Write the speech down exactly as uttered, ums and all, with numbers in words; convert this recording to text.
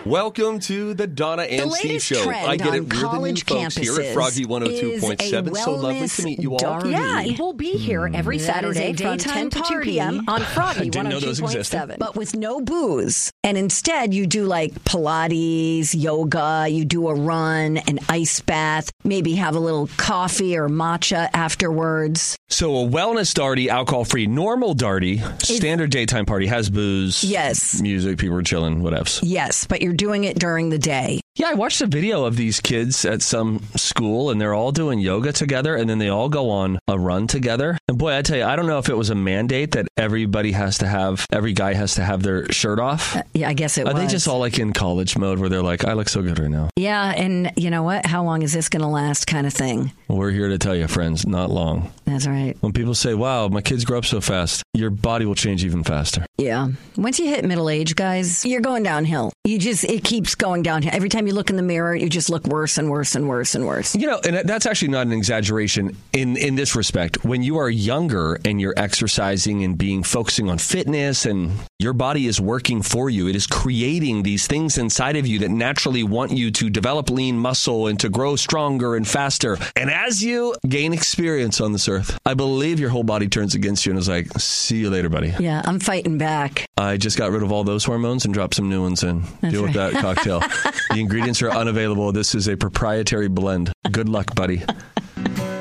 Welcome to the Donna and The Steve latest Show. trend I get it. on We're the new college folks here at campuses Froggy one oh two point seven. is a So lovely to meet you all. wellness Yeah, we'll be here every That Saturday is a from daytime ten to two party. p.m. on Froggy didn't know those one oh two point existed. seven. But with no booze. And instead, you do like Pilates, yoga, you do a run, an ice bath, maybe have a little coffee or matcha afterwards. So a wellness darty, alcohol-free, normal darty, standard daytime party has booze, Yes. music, people are chilling, whatevs. Yes, but you're doing it during the day. Yeah, I watched a video of these kids at some school, and they're all doing yoga together, and then they all go on a run together. And boy, I tell you, I don't know if it was a mandate that everybody has to have, every guy has to have their shirt off. Uh, yeah, I guess it Are was. they just all like in college mode where they're like, I look so good right now? Yeah, and you know what? How long is this going to last kind of thing? Well, we're here to tell you, friends, not long. That's right. When people say, wow, my kids grow up so fast, your body will change even faster. Yeah. Once you hit middle age, guys, you're going downhill. You just, it keeps going downhill. Every time you look in the mirror, you just look worse and worse and worse and worse. You know, and that's actually not an exaggeration in, in this respect. When you are younger and you're exercising and being focusing on fitness and your body is working for you, it is creating these things inside of you that naturally want you to develop lean muscle and to grow stronger and faster. And as you gain experience on this earth, I believe your whole body turns against you and is like, see you later, buddy. Yeah, I'm fighting back. I just got rid of all those hormones and dropped some new ones in. That's Deal with right. that cocktail. The ingredients are unavailable. This is a proprietary blend. Good luck, buddy.